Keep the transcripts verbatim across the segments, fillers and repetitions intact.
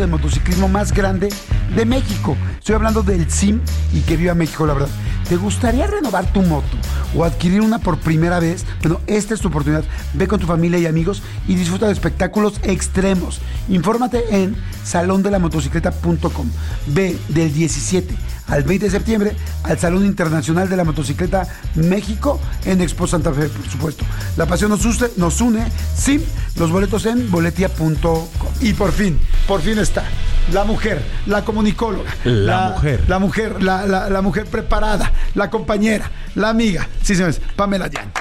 de motociclismo más grande de México. Estoy hablando del C I M y que viva México, la verdad. ¿Te gustaría renovar tu moto o adquirir una por primera vez? Bueno, esta es tu oportunidad. Ve con tu familia y amigos y disfruta de espectáculos extremos. Infórmate en salón de la motocicleta punto com. Ve del diecisiete al veinte de septiembre al Salón Internacional de la Motocicleta México en Expo Santa Fe, por supuesto. La pasión nos, use, nos une. C I M, los boletos en boletia punto com. Y por fin, por fin está la mujer, la comunicóloga, la, la mujer, la mujer, la, la, la mujer preparada, la compañera, la amiga, sí señores, Pamela Yan.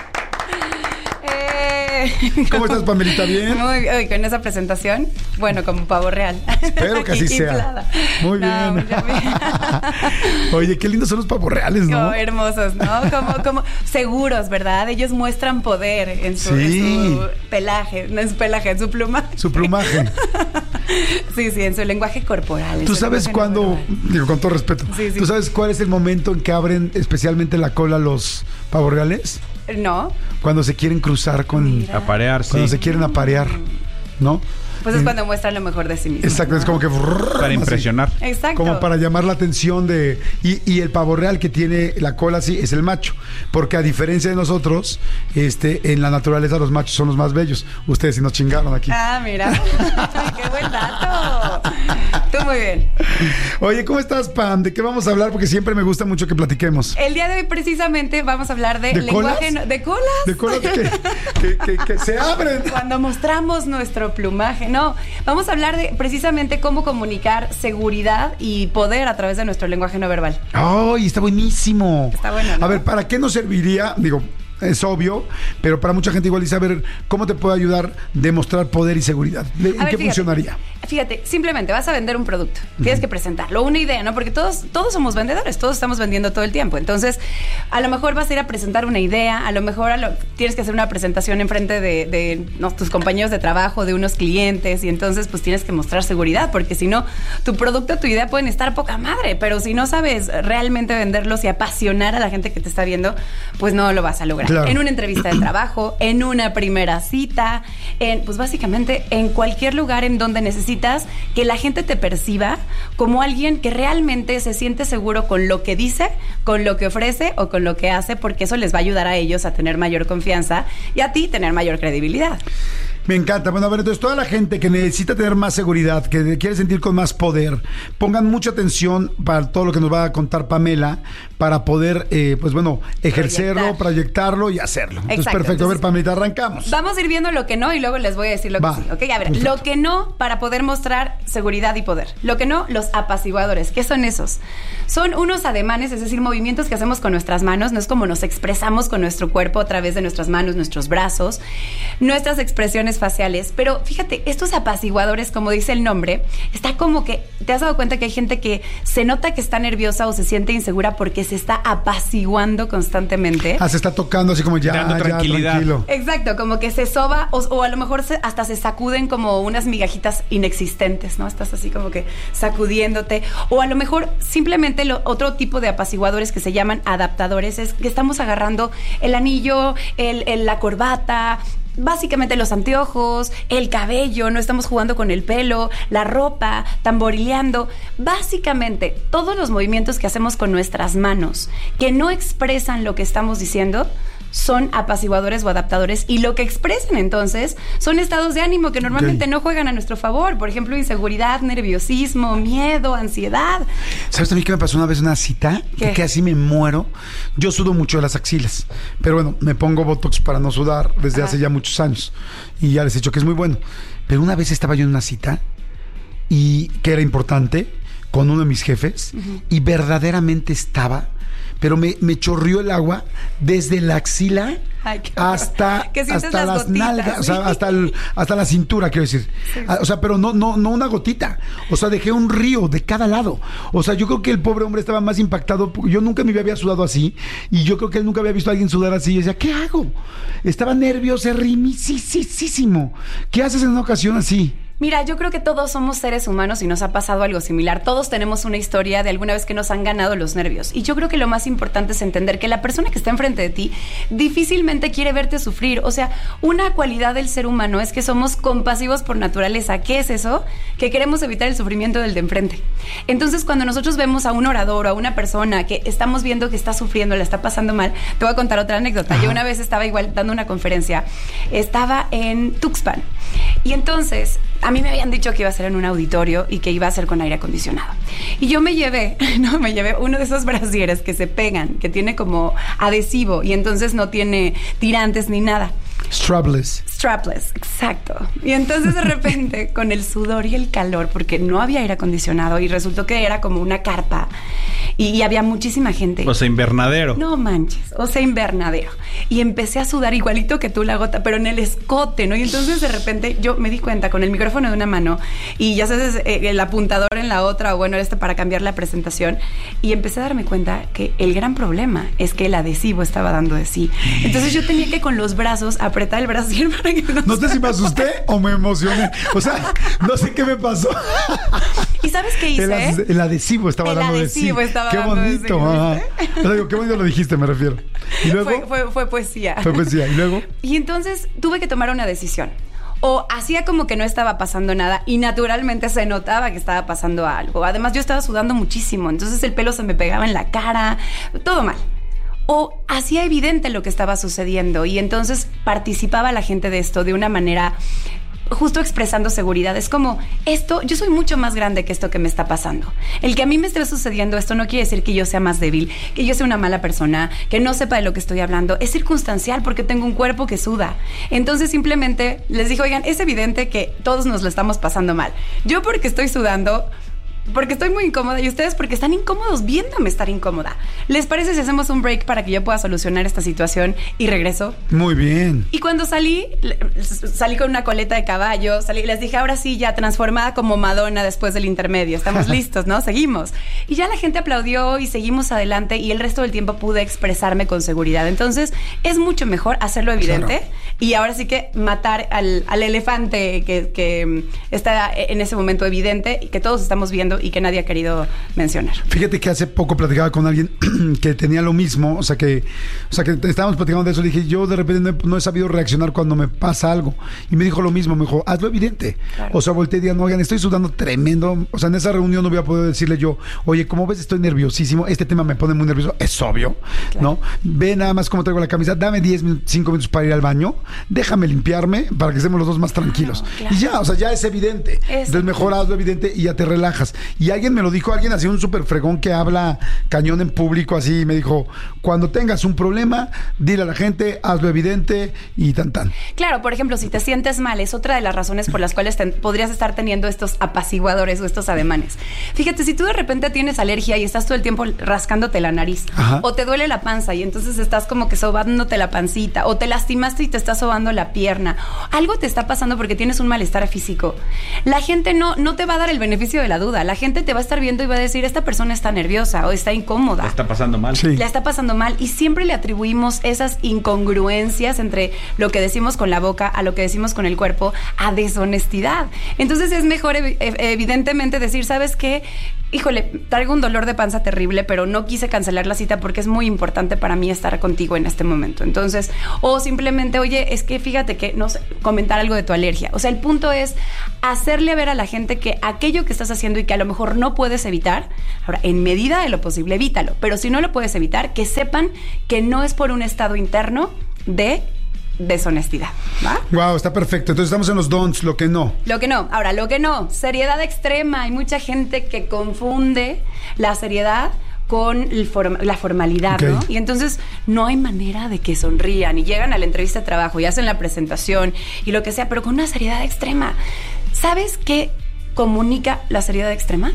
¿Cómo estás, Pamelita? ¿Bien? Muy bien, con esa presentación, bueno, como pavo real. Espero que así sea. Muy bien. No, oye, qué lindos son los pavos reales, ¿no? Oh, hermosos, ¿no? Como, como seguros, ¿verdad? Ellos muestran poder en su, sí. en su pelaje, no en su pelaje, en su plumaje. Su plumaje. Sí, sí, en su lenguaje corporal. ¿Tú sabes cuándo, digo, con todo respeto, sí, sí. ¿tú sabes cuál es el momento en que abren especialmente la cola los pavos reales? No. Cuando se quieren cruzar con... Mira. Aparear, sí. Cuando se quieren aparear, ¿no? Pues es cuando muestran lo mejor de sí mismo. Exacto, ¿no? Es como que... Para impresionar. Así. Exacto. Como para llamar la atención de... Y, y el pavo real que tiene la cola así es el macho. Porque a diferencia de nosotros, este, en la naturaleza los machos son los más bellos. Ustedes sí nos chingaron aquí. Ah, mira. ¡Qué buen dato! Tú muy bien. Oye, ¿cómo estás, Pam? ¿De qué vamos a hablar? Porque siempre me gusta mucho que platiquemos. El día de hoy precisamente vamos a hablar de, ¿De lenguaje... colas? No, ¿de colas? De colas que, que, que, que se abren. Cuando mostramos nuestro plumaje. No, vamos a hablar de precisamente cómo comunicar seguridad y poder a través de nuestro lenguaje no verbal. ¡Ay, está buenísimo! Está bueno, ¿no? A ver, ¿para qué nos serviría? Digo... Es obvio, pero para mucha gente igual y saber cómo te puede ayudar demostrar poder y seguridad. ¿En ver, qué fíjate, funcionaría? Fíjate, simplemente vas a vender un producto. Uh-huh. Tienes que presentarlo, una idea, ¿no? Porque todos, todos somos vendedores, todos estamos vendiendo todo el tiempo. Entonces, a lo mejor vas a ir a presentar una idea, a lo mejor a lo, tienes que hacer una presentación enfrente de, de no, tus compañeros de trabajo, de unos clientes, y entonces pues tienes que mostrar seguridad, porque si no, tu producto, tu idea pueden estar poca madre, pero si no sabes realmente venderlos y apasionar a la gente que te está viendo, pues no lo vas a lograr. Claro. En una entrevista de trabajo, en una primera cita, en, pues básicamente en cualquier lugar en donde necesitas que la gente te perciba como alguien que realmente se siente seguro con lo que dice, con lo que ofrece o con lo que hace, porque eso les va a ayudar a ellos a tener mayor confianza y a ti tener mayor credibilidad. Me encanta. Bueno, a ver, entonces toda la gente que necesita tener más seguridad, que quiere sentir con más poder, pongan mucha atención para todo lo que nos va a contar Pamela, para poder, eh, pues bueno, ejercerlo, Proyectar. proyectarlo y hacerlo. Entonces, exacto. perfecto. Entonces, a ver, Pamelita, arrancamos. Vamos a ir viendo lo que no y luego les voy a decir lo va. que sí. Ok, a ver, Perfecto. Lo que no para poder mostrar seguridad y poder. Lo que no, los apaciguadores. ¿Qué son esos? Son unos ademanes, es decir, movimientos que hacemos con nuestras manos. No es como nos expresamos con nuestro cuerpo a través de nuestras manos, nuestros brazos, nuestras expresiones faciales. Pero fíjate, estos apaciguadores, como dice el nombre, está como que, ¿te has dado cuenta que hay gente que se nota que está nerviosa o se siente insegura porque se está apaciguando constantemente? Ah, se está tocando así como ya, dando ya, tranquilidad. Tranquilo. Exacto, como que se soba o, o a lo mejor se, hasta se sacuden como unas migajitas inexistentes, ¿no? Estás así como que sacudiéndote. O a lo mejor simplemente lo, otro tipo de apaciguadores que se llaman adaptadores es que estamos agarrando el anillo, el, el, la corbata, básicamente los anteojos, el cabello, no estamos jugando con el pelo, la ropa, tamborileando. Básicamente, todos los movimientos que hacemos con nuestras manos que no expresan lo que estamos diciendo son apaciguadores o adaptadores, y lo que expresan entonces son estados de ánimo que normalmente okay. no juegan a nuestro favor. Por ejemplo, inseguridad, nerviosismo, miedo, ansiedad. ¿Sabes a mí qué me pasó una vez en una cita? Que casi me muero. Yo sudo mucho de las axilas, pero bueno, me pongo Botox para no sudar desde Ajá. hace ya muchos años y ya les he dicho que es muy bueno. Pero una vez estaba yo en una cita y que era importante con uno de mis jefes uh-huh. y verdaderamente estaba... pero me, me chorrió el agua desde la axila Ay, hasta, hasta las, las nalgas, ¿sí? O sea, hasta, el, hasta la cintura, quiero decir. Sí. O sea, pero no, no, no una gotita. O sea, dejé un río de cada lado. O sea, yo creo que el pobre hombre estaba más impactado. Yo nunca me había sudado así. Y yo creo que él nunca había visto a alguien sudar así. Y decía, ¿qué hago? Estaba nervioso, rimisísimo. ¿Qué haces en una ocasión así? Mira, yo creo que todos somos seres humanos y nos ha pasado algo similar. Todos tenemos una historia de alguna vez que nos han ganado los nervios. Y yo creo que lo más importante es entender que la persona que está enfrente de ti difícilmente quiere verte sufrir. O sea, una cualidad del ser humano es que somos compasivos por naturaleza. ¿Qué es eso? Que queremos evitar el sufrimiento del de enfrente. Entonces, cuando nosotros vemos a un orador o a una persona que estamos viendo que está sufriendo, la está pasando mal, te voy a contar otra anécdota. Ajá. Yo una vez estaba igual dando una conferencia. Estaba en Tuxpan. Y entonces, a mí me habían dicho que iba a ser en un auditorio y que iba a ser con aire acondicionado. Y yo me llevé, no, me llevé uno de esos brasieres que se pegan, que tiene como adhesivo y entonces no tiene tirantes ni nada. Strapless. Strapless, exacto. Y entonces de repente, con el sudor y el calor, porque no había aire acondicionado y resultó que era como una carpa y, y había muchísima gente. O sea, invernadero. No manches, o sea, invernadero. Y empecé a sudar igualito que tú, la gota, pero en el escote, ¿no? Y entonces de repente yo me di cuenta con el micrófono de una mano y ya sabes, eh, el apuntador en la otra, o bueno, este para cambiar la presentación. Y empecé a darme cuenta que el gran problema es que el adhesivo estaba dando de sí. Entonces yo tenía que con los brazos apretar el brasier para que no... No sé si me asusté o me emocioné. O sea, no sé qué me pasó. ¿Y sabes qué hice? El, el adhesivo estaba el dando de sí. Estaba qué dando bonito. De sí, pero digo, qué bonito lo dijiste, me refiero. Y luego... Fue, fue, fue poesía. Fue poesía. ¿Y luego? Y entonces tuve que tomar una decisión. O hacía como que no estaba pasando nada y naturalmente se notaba que estaba pasando algo. Además, yo estaba sudando muchísimo. Entonces el pelo se me pegaba en la cara. Todo mal. O hacía evidente lo que estaba sucediendo y entonces participaba la gente de esto de una manera justo expresando seguridad. Es como, esto, yo soy mucho más grande que esto que me está pasando. El que a mí me esté sucediendo esto no quiere decir que yo sea más débil, que yo sea una mala persona, que no sepa de lo que estoy hablando. Es circunstancial porque tengo un cuerpo que suda. Entonces simplemente les dije, oigan, es evidente que todos nos lo estamos pasando mal. Yo porque estoy sudando... porque estoy muy incómoda y ustedes porque están incómodos viéndome estar incómoda. ¿Les parece si hacemos un break para que yo pueda solucionar esta situación y regreso? Muy bien. Y cuando salí, salí con una coleta de caballo, salí, les dije, ahora sí, ya transformada como Madonna después del intermedio. Estamos listos, ¿no? Seguimos. Y ya la gente aplaudió y seguimos adelante y el resto del tiempo pude expresarme con seguridad. Entonces, es mucho mejor hacerlo evidente, claro, y ahora sí que matar al, al elefante que, que está en ese momento evidente y que todos estamos viendo y que nadie ha querido mencionar. Fíjate que hace poco platicaba con alguien que tenía lo mismo, o sea que, o sea que estábamos platicando de eso, le dije, yo de repente no he, no he sabido reaccionar cuando me pasa algo, y me dijo lo mismo, me dijo, hazlo evidente, claro. O sea, volteé y dije, no, oigan, estoy sudando tremendo, o sea, en esa reunión no voy a poder decirle yo, oye, como ves estoy nerviosísimo, este tema me pone muy nervioso, es obvio, claro, ¿no? Ve nada más cómo traigo la camisa, dame diez, cinco minutos para ir al baño, déjame limpiarme para que estemos los dos más tranquilos, claro, claro. Y ya, o sea, ya es evidente, es entonces mejor hazlo evidente y ya te relajas. Y alguien me lo dijo, alguien así, un súper fregón que habla cañón en público, así, me dijo, cuando tengas un problema, dile a la gente, hazlo evidente y tan tan. Claro, por ejemplo, si te sientes mal, es otra de las razones por las cuales te, podrías estar teniendo estos apaciguadores o estos ademanes. Fíjate, si tú de repente tienes alergia y estás todo el tiempo rascándote la nariz, ajá, o te duele la panza y entonces estás como que sobándote la pancita, o te lastimaste y te estás sobando la pierna, algo te está pasando porque tienes un malestar físico, la gente no, no te va a dar el beneficio de la duda, la gente te va a estar viendo y va a decir, esta persona está nerviosa o está incómoda. La está pasando mal. Sí. La está pasando mal y siempre le atribuimos esas incongruencias entre lo que decimos con la boca a lo que decimos con el cuerpo a deshonestidad. Entonces es mejor ev- evidentemente decir, ¿sabes qué? Híjole, traigo un dolor de panza terrible, pero no quise cancelar la cita porque es muy importante para mí estar contigo en este momento. Entonces, o simplemente, oye, es que fíjate que, no sé, comentar algo de tu alergia. O sea, el punto es hacerle ver a la gente que aquello que estás haciendo y que a lo mejor no puedes evitar, ahora, en medida de lo posible, evítalo. Pero si no lo puedes evitar, que sepan que no es por un estado interno de deshonestidad, ¿va? Wow, está perfecto. Entonces estamos en los don'ts, lo que no. Lo que no. Ahora, lo que no. Seriedad extrema. Hay mucha gente que confunde la seriedad con el form- la formalidad, okay, ¿no? Y entonces no hay manera de que sonrían y llegan a la entrevista de trabajo y hacen la presentación y lo que sea, pero con una seriedad extrema. ¿Sabes qué comunica la seriedad extrema?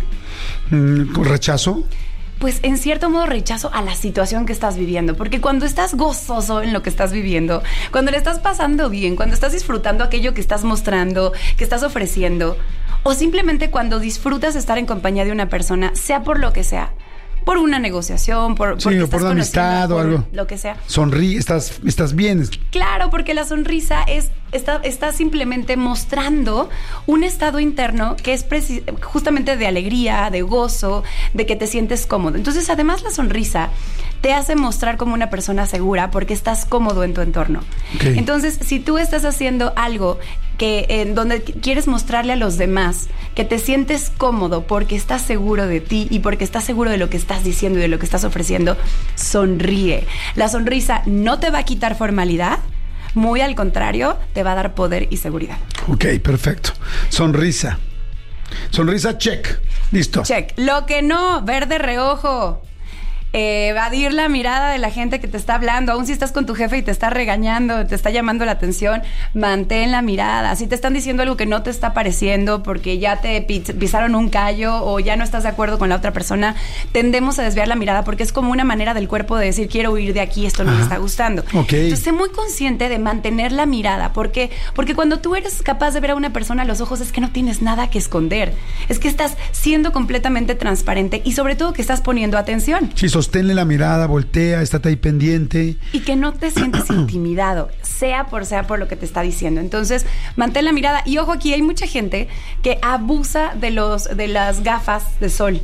¿Con rechazo? Pues en cierto modo rechazo a la situación que estás viviendo, porque cuando estás gozoso en lo que estás viviendo, cuando le estás pasando bien, cuando estás disfrutando aquello que estás mostrando, que estás ofreciendo, o simplemente cuando disfrutas estar en compañía de una persona, sea por lo que sea, por una negociación, por, sí, o por una amistad o algo. Lo que sea. Sonríe, estás, estás bien. Claro, porque la sonrisa es está, está simplemente mostrando un estado interno que es preci- justamente de alegría, de gozo, de que te sientes cómodo. Entonces, además, la sonrisa te hace mostrar como una persona segura porque estás cómodo en tu entorno. Okay. Entonces, si tú estás haciendo algo que en donde quieres mostrarle a los demás que te sientes cómodo porque estás seguro de ti y porque estás seguro de lo que estás diciendo y de lo que estás ofreciendo, sonríe. La sonrisa no te va a quitar formalidad, muy al contrario, te va a dar poder y seguridad. Ok, perfecto. Sonrisa. Sonrisa, check. Listo. Check. Lo que no, ver de reojo. Eh, evadir la mirada de la gente que te está hablando, aun si estás con tu jefe y te está regañando, te está llamando la atención, mantén la mirada. Si te están diciendo algo que no te está pareciendo porque ya te pisaron un callo o ya no estás de acuerdo con la otra persona, tendemos a desviar la mirada porque es como una manera del cuerpo de decir, quiero huir de aquí, esto no Ajá. me está gustando. Okay. Entonces, sé muy consciente de mantener la mirada. ¿Por qué? Porque cuando tú eres capaz de ver a una persona a los ojos es que no tienes nada que esconder. Es que estás siendo completamente transparente y sobre todo que estás poniendo atención. Sí, sostenle la mirada, voltea, estate ahí pendiente. Y que no te sientes intimidado, sea por sea por lo que te está diciendo. Entonces, mantén la mirada. Y ojo, aquí hay mucha gente que abusa de, los, de las gafas de sol.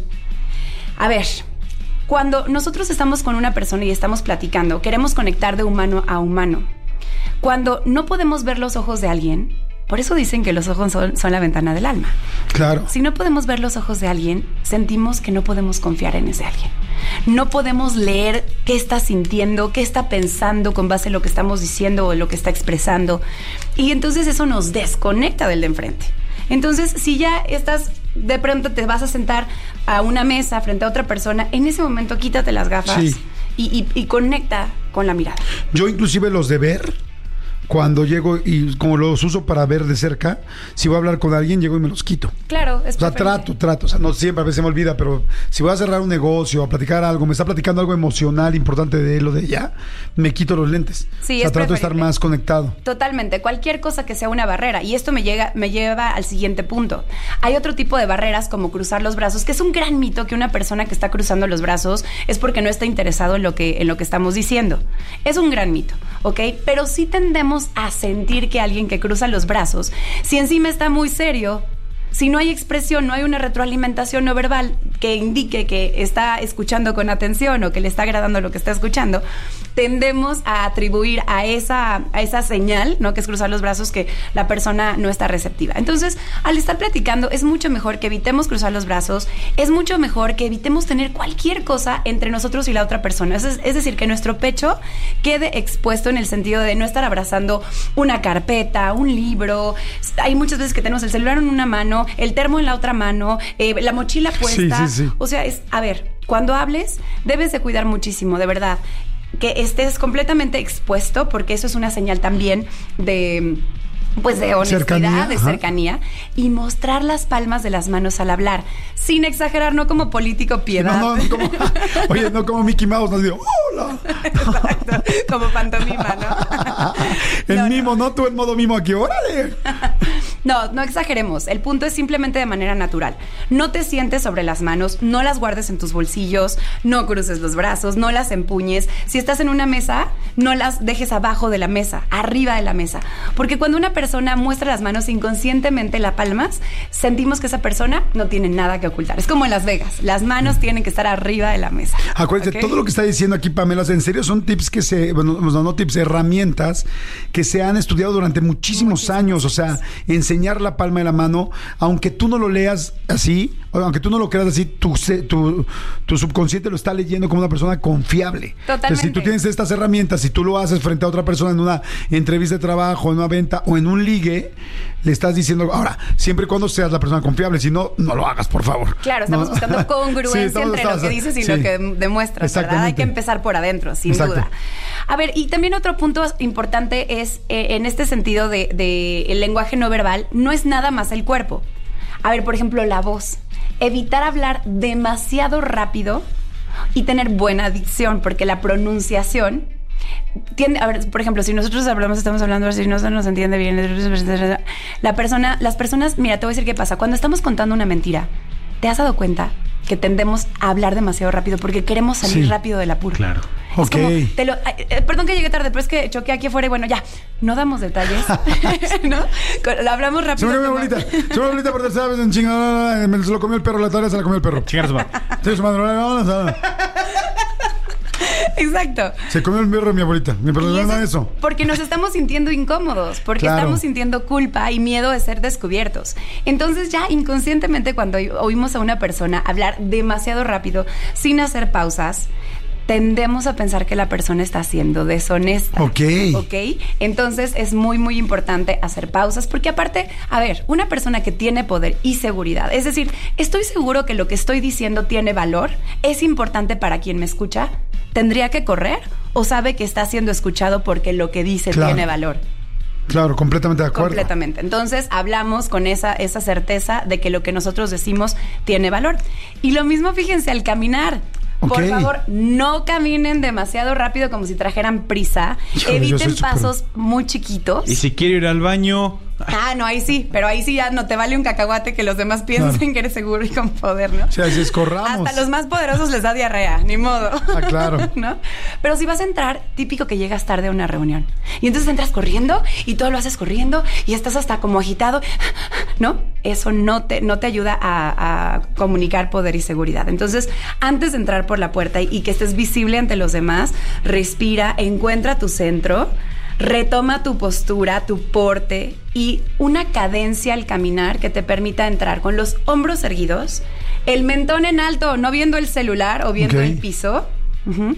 A ver, cuando nosotros estamos con una persona y estamos platicando, queremos conectar de humano a humano. Cuando no podemos ver los ojos de alguien, por eso dicen que los ojos son, son la ventana del alma. Claro. Si no podemos ver los ojos de alguien, sentimos que no podemos confiar en ese alguien. No podemos leer qué está sintiendo, qué está pensando con base en lo que estamos diciendo o lo que está expresando. Y entonces eso nos desconecta del de enfrente. Entonces, si ya estás, de pronto te vas a sentar a una mesa frente a otra persona, en ese momento quítate las gafas sí. y, y, y conecta con la mirada. Yo inclusive los de ver, cuando llego y como los uso para ver de cerca, si voy a hablar con alguien, llego y me los quito. Claro, es O sea, trato, trato. O sea, no siempre, a veces me olvida, pero si voy a cerrar un negocio, a platicar algo, me está platicando algo emocional, importante de él o de ella, me quito los lentes. Sí, o sea, es trato de estar más conectado. Totalmente. Cualquier cosa que sea una barrera. Y esto me, llega, me lleva al siguiente punto. Hay otro tipo de barreras como cruzar los brazos, que es un gran mito que una persona que está cruzando los brazos es porque no está interesado en lo que, en lo que estamos diciendo. Es un gran mito, ¿ok? Pero sí tendemos a sentir que alguien que cruza los brazos, si encima está muy serio, si no hay expresión, no hay una retroalimentación no verbal que indique que está escuchando con atención o que le está agradando lo que está escuchando, tendemos a atribuir a esa, a esa señal, ¿no? Que es cruzar los brazos, que la persona no está receptiva. Entonces, al estar platicando, es mucho mejor que evitemos cruzar los brazos, es mucho mejor que evitemos tener cualquier cosa entre nosotros y la otra persona. Es, es decir, que nuestro pecho quede expuesto en el sentido de no estar abrazando una carpeta, un libro. Hay muchas veces que tenemos el celular en una mano, el termo en la otra mano, eh, la mochila puesta. Sí, sí, sí. O sea, es, a ver, cuando hables, debes de cuidar muchísimo, de verdad, que estés completamente expuesto, porque eso es una señal también de, pues, de honestidad, cercanía, de ajá. cercanía, y mostrar las palmas de las manos al hablar, sin exagerar, no como político piedad. No, no, no como, oye, no como Mickey Mouse, no digo, hola. Exacto, como pantomima, ¿no? El no, mimo, no. ¿no? Tú en modo mimo aquí, órale. No, no exageremos. El punto es simplemente de manera natural. No te sientes sobre las manos, no las guardes en tus bolsillos, no cruces los brazos, no las empuñes. Si estás en una mesa, no las dejes abajo de la mesa, arriba de la mesa. Porque cuando una persona muestra las manos inconscientemente, las palmas, sentimos que esa persona no tiene nada que ocultar. Es como en Las Vegas. Las manos tienen que estar arriba de la mesa. Acuérdate, ¿okay? Todo lo que está diciendo aquí Pamela, en serio, son tips que se, bueno, no tips, herramientas que se han estudiado durante muchísimos, muchísimos años. O sea, enseñar la palma de la mano, aunque tú no lo leas así, o aunque tú no lo creas así, tu, tu, tu subconsciente lo está leyendo como una persona confiable. Totalmente. Entonces, si tú tienes estas herramientas, si tú lo haces frente a otra persona en una entrevista de trabajo, en una venta o en un ligue, le estás diciendo, ahora, siempre y cuando seas la persona confiable, si no, no lo hagas, por favor. Claro, estamos no. buscando congruencia sí, estamos, entre estamos, lo que dices y sí, lo que demuestras, ¿verdad? Hay que empezar por adentro, sin Exacto. duda. A ver, y también otro punto importante es, eh, en este sentido de, de el lenguaje no verbal, no es nada más el cuerpo. A ver, por ejemplo, la voz. Evitar hablar demasiado rápido y tener buena dicción, porque la pronunciación tiende, a ver, por ejemplo, si nosotros hablamos, estamos hablando así, no se nos entiende bien, la persona, las personas, mira, te voy a decir qué pasa. Cuando estamos contando una mentira, ¿te has dado cuenta que tendemos a hablar demasiado rápido porque queremos salir Sí. rápido del apuro. Claro. Es Ok. como, te lo, ay, eh, perdón que llegué tarde, pero es que choqué aquí afuera y bueno, ya, no damos detalles, ¿no? Con- hablamos Se rápido. murió mi como- abuelita. Se murió mi abuelita por tercera vez en chingada. Me se lo comió el perro, la tarde se la comió el perro. Chingar su madre. Sí, su madre, no, no, no. Exacto. Se comió el perro de mi abuelita. Mi Y perdón, eso es eso. porque nos estamos sintiendo incómodos, porque Claro. estamos sintiendo culpa y miedo de ser descubiertos. Entonces ya inconscientemente cuando oí- oímos a una persona hablar demasiado rápido, sin hacer pausas, tendemos a pensar que la persona está siendo deshonesta. Ok. ¿Ok? Entonces es muy, muy importante hacer pausas, porque aparte, a ver, una persona que tiene poder y seguridad, es decir, estoy seguro que lo que estoy diciendo tiene valor, es importante para quien me escucha, ¿tendría que correr o sabe que está siendo escuchado porque lo que dice Claro. tiene valor? Claro, completamente de acuerdo. Completamente. Entonces hablamos con esa, esa certeza de que lo que nosotros decimos tiene valor. Y lo mismo, fíjense, al caminar. Por Ok. favor, no caminen demasiado rápido como si trajeran prisa. Híjole, yo Eviten soy súper- pasos muy chiquitos. Y si quiero ir al baño, Ah, no, ahí sí, pero ahí sí ya no te vale un cacahuate que los demás piensen Claro. que eres seguro y con poder, ¿no? O sea, si escorramos. Hasta los más poderosos les da diarrea, ni modo. Ah, claro. ¿No? Pero si vas a entrar, típico que llegas tarde a una reunión. Y entonces entras corriendo y todo lo haces corriendo y estás hasta como agitado, ¿no? Eso no te, no te ayuda a, a comunicar poder y seguridad. Entonces, antes de entrar por la puerta y, y que estés visible ante los demás, respira, encuentra tu centro. Retoma tu postura, tu porte y una cadencia al caminar que te permita entrar con los hombros erguidos, el mentón en alto, no viendo el celular o viendo Ok. el piso. Ujú.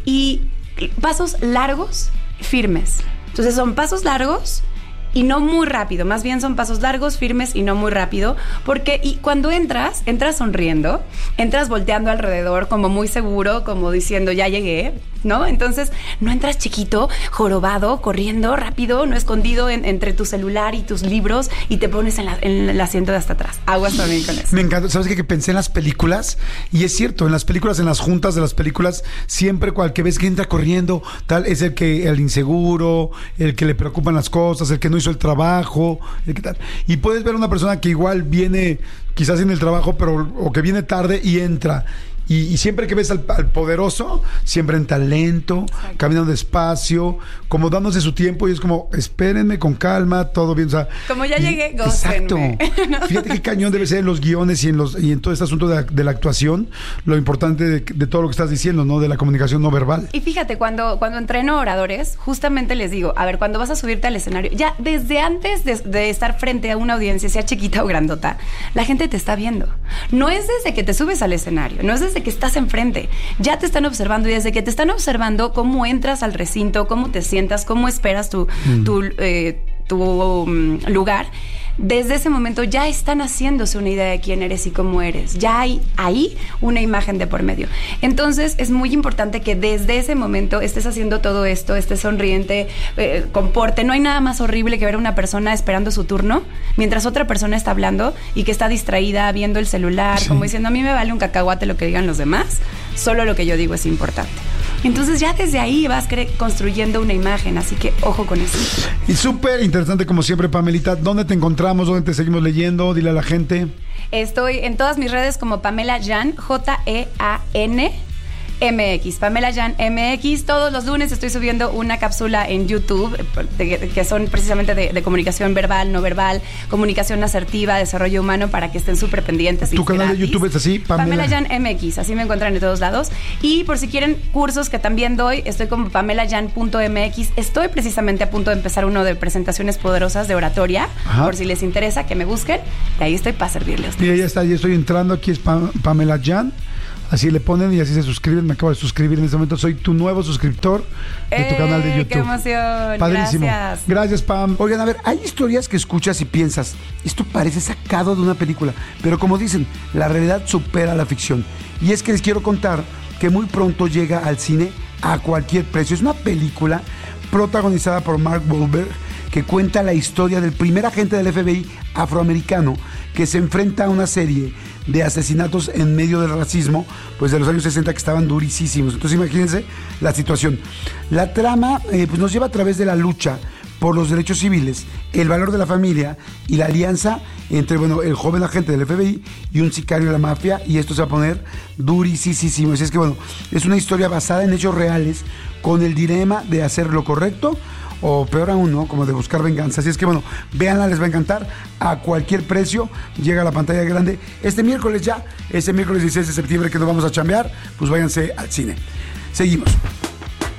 Y pasos largos, firmes. Entonces son pasos largos y no muy rápido, más bien son pasos largos, firmes y no muy rápido, porque y cuando entras, entras sonriendo, entras volteando alrededor como muy seguro, como diciendo ya llegué, ¿no? Entonces no entras chiquito, jorobado, corriendo rápido, no escondido en- entre tu celular y tus libros y te pones en, la- en el asiento de hasta atrás. Aguas también con eso. Me encanta. ¿Sabes qué? Que pensé en las películas y es cierto, en las películas, en las juntas de las películas, siempre cualquier vez que entra corriendo, tal, es el que, el inseguro, el que le preocupan las cosas, el que no hizo el trabajo, el que tal. Y puedes ver a una persona que igual viene quizás en el trabajo, pero o que viene tarde y entra. Y, y siempre que ves al, al poderoso, siempre en talento, Exacto. caminando despacio, como dándose su tiempo y es como, espérenme con calma, todo bien. O sea, Como ya y- llegué, Exacto. gócenme, ¿no? Fíjate qué cañón debe ser en los guiones y en los y en todo este asunto de la, de la actuación, lo importante de, de todo lo que estás diciendo, ¿no? De la comunicación no verbal. Y fíjate, cuando, cuando entreno oradores, justamente les digo, a ver, cuando vas a subirte al escenario, ya desde antes de, de estar frente a una audiencia, sea chiquita o grandota, la gente te está viendo. No es desde que te subes al escenario, no es desde que estás enfrente. Ya te están observando y desde que te están observando cómo entras al recinto, cómo te sientas, cómo esperas tu, Mm. tu, eh, tu um, lugar. Desde ese momento ya están haciéndose una idea de quién eres y cómo eres. Ya hay ahí una imagen de por medio. Entonces es muy importante que desde ese momento estés haciendo todo esto, estés sonriente, eh, comporte. No hay nada más horrible que ver a una persona esperando su turno mientras otra persona está hablando y que está distraída viendo el celular, Sí. como diciendo a mí me vale un cacahuate lo que digan los demás, solo lo que yo digo es importante. Entonces ya desde ahí vas cre- construyendo una imagen, así que ojo con eso. Y súper interesante como siempre, Pamelita. ¿Dónde te encontramos? ¿Dónde te seguimos leyendo? Dile a la gente. Estoy en todas mis redes como Pamela Jan, J E A N M X, Pamela Jan M X. Todos los lunes estoy subiendo una cápsula en YouTube de- que son precisamente de, de comunicación verbal, no verbal, comunicación asertiva, desarrollo humano, para que estén súper pendientes. Tu Es canal de gratis. YouTube es así, Pamela. Pamela Jan M X, así me encuentran en todos lados. Y por si quieren cursos que también doy, estoy como pamela jan punto m x. Estoy precisamente a punto de empezar uno de presentaciones poderosas de oratoria, Ajá. por si les interesa que me busquen. Y ahí estoy para servirles a ustedes. Mira, ya está, ya estoy entrando. Aquí es Pam- Pamela Jan. Así le ponen y así se suscriben. Me acabo de suscribir en este momento. Soy tu nuevo suscriptor de tu ¡Eh, canal de YouTube. qué emoción! Padrísimo. Gracias. Gracias, Pam. Oigan, a ver, hay historias que escuchas y piensas, esto parece sacado de una película. Pero como dicen, la realidad supera la ficción. Y es que les quiero contar que muy pronto llega al cine A Cualquier Precio. Es una película protagonizada por Mark Wahlberg que cuenta la historia del primer agente del F B I afroamericano que se enfrenta a una serie de asesinatos en medio del racismo, pues de los años sesenta, que estaban durísimos. Entonces imagínense la situación. La trama eh, pues nos lleva a través de la lucha por los derechos civiles, el valor de la familia y la alianza entre, bueno, el joven agente del F B I y un sicario de la mafia, y esto se va a poner durísimo. Así es que, bueno, es una historia basada en hechos reales con el dilema de hacer lo correcto o peor aún, ¿no? Como de buscar venganza. Así es que, bueno, véanla, les va a encantar. A cualquier precio, llega a la pantalla grande. Este miércoles ya, este miércoles dieciséis de septiembre que nos vamos a chambear, pues váyanse al cine. Seguimos.